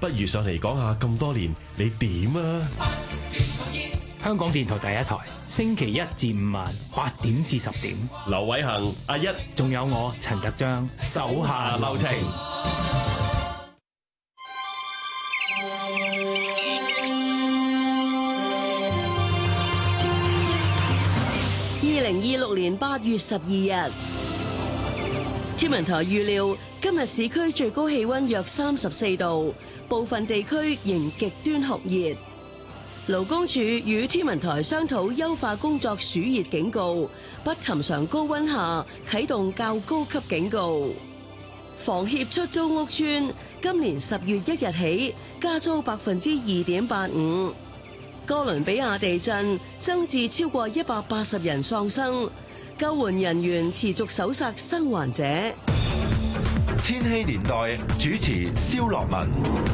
不如上嚟講下咁多年你點啊？ 香港電台第一台，星期一至五晚8點至10點。 劉偉恒、阿一， 仲有我陳德章， 手下留情。 2026年8月12日，天文台預料今日市區最高氣溫約34度，部分地區仍極端酷熱。勞工處與天文台商討優化工作暑熱警告，不尋常高溫下啟動較高級警告。房協出租屋邨今年10月1日起加租2.85%。哥倫比亞地震增至超過180人喪生，救援人員持續搜索生還者。 千禧年代主持蕭樂文。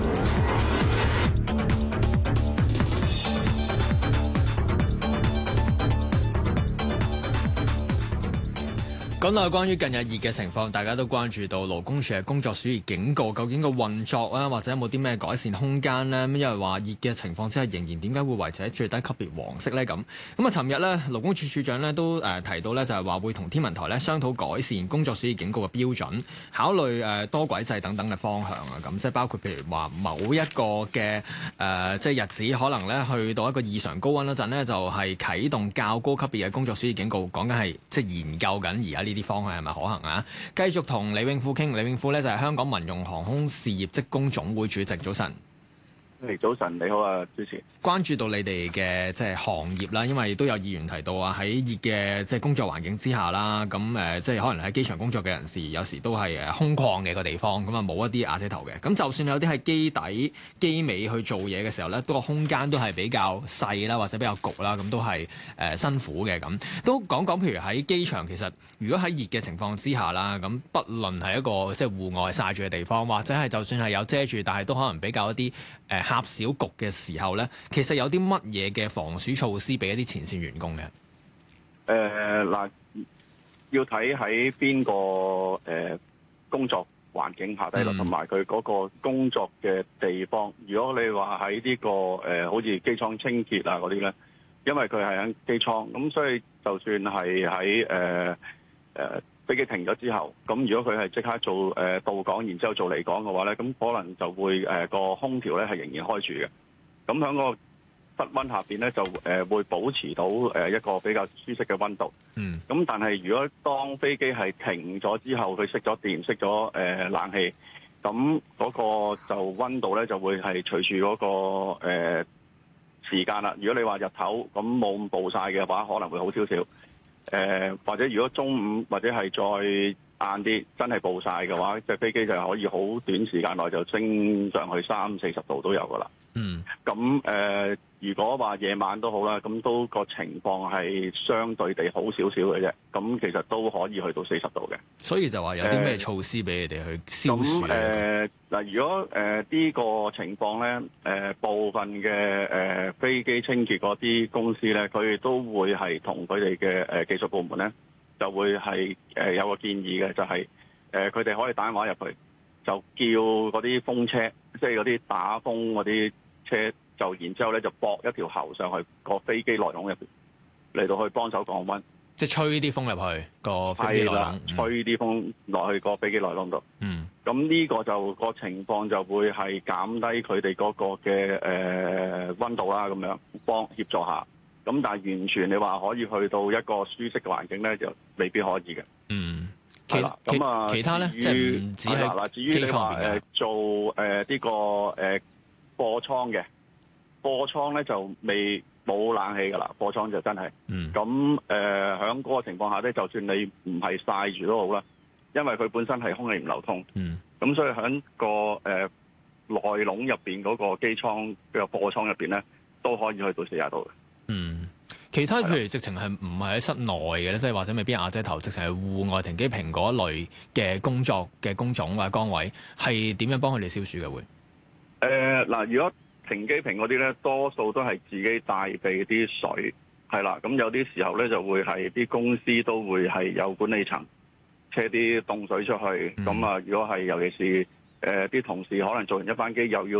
講到關於近日熱嘅情況，大家都關注到勞工處嘅工作暑熱警告，究竟個運作啊，或者有冇啲咩改善空間呢？因為話熱嘅情況之下，仍然點解會維持喺最低級別黃色呢？咁啊，尋日呢，勞工處處長呢都提到呢，就係話會同天文台呢商討改善工作暑熱警告嘅標準，考慮多軌制等等嘅方向啊。咁即係包括譬如話某一個嘅即係日子，可能呢去到一個異常高溫嗰陣呢，就係啟動較高級別嘅工作暑熱警告。講緊係即係研究緊而家呢啲方向係咪可行啊？繼續同李永富傾，李永富咧就係香港民用航空事業職工總會主席。早晨。 早晨，你好啊，主持。 關注到你哋嘅即係行業啦，因為都有議員提到啊，喺熱嘅即係工作環境之下啦，咁即係可能喺機場工作嘅人士，有時都係空曠嘅個地方，咁啊冇一啲瓦遮頭嘅。咁就算有啲喺機底機尾去做嘢嘅時候咧，個空間都係比較細啦，或者比較焗啦，咁都係辛苦嘅。咁都講講，譬如喺機場，其實如果喺熱嘅情況之下啦，咁不論係一個即係戶外曬住嘅地方，或者係就算係有遮住，但係都可能比較一啲狹小焗嘅時候咧，其實有啲乜嘢嘅防暑措施俾一啲前線員工嘅？ 嗱，要睇喺邊個工作環境下低啦，同埋佢嗰個工作嘅地方。如果你話喺呢個好似機艙清潔啊嗰啲咧，因為佢係喺機艙，咁所以就算係喺飛機停咗之後，咁如果佢係即刻做到港，然之後做離港嘅話咧，咁可能就會個空調咧係仍然開住嘅。咁喺個室溫下邊咧就會保持到一個比較舒適嘅溫度。咁但係如果當飛機係停咗之後，佢熄咗電、熄咗冷氣，咁嗰個就溫度咧就會係隨住嗰個時間啦。如果你話日頭咁冇咁暴曬嘅話，可能會好少少。或者如果中午或者係再晏啲，真係暴曬嘅話，隻飛機就可以好短時間內就升上去30-40度都有噶啦。咁如果話夜晚都好啦，咁都個情況係相對地好少少嘅啫。咁其實都可以去到40度嘅。 所以就話有啲咩措施俾你哋去消暑？ 嗱，如果呢個情況咧，部分嘅飛機清潔嗰啲公司咧，佢哋都會係同佢哋嘅技術部門咧，就會係有個建議嘅，就係佢哋可以打電話入去，就叫嗰啲風車，即係嗰啲打風嗰啲車，就然之後咧就駁一條喉上去個飛機內籠入邊，嚟到去幫手降溫。即係吹啲風入去個飛機內籠，吹啲風落去個飛機內籠度。咁呢個就個情況就會係減低佢哋嗰個嘅溫度啦，咁樣幫協助下。咁但係完全你話可以去到一個舒適嘅環境咧，就未必可以嘅。係啦。咁啊， 其他咧即係唔止係嗱，至於你話做呢個貨倉嘅貨倉咧就冇冷氣㗎啦，貨倉就真係。咁喺嗰個情況下咧，就算你唔係曬住都好啦，因為佢本身係空氣唔流通。咁所以喺個內籠入邊嗰個機艙嘅貨倉入邊咧，都可以去到40度嘅。 其他譬如直情係唔係喺室內嘅咧，即係或者未必瓦遮頭，直情係戶外停機坪嗰一類嘅工作嘅工種或者崗位，係點樣幫佢哋消暑嘅會？ 嗱，如果停機坪嗰啲咧，多數都係自己帶備啲水，係啦。咁有啲時候咧就會係啲公司都會係有管理層車啲凍水出去。咁啊，如果係尤其是啲同事可能做完一班機又要